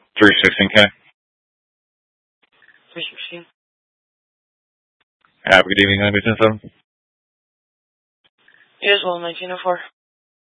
316K. 316. Have a good evening, 910-7. You as well, 1904.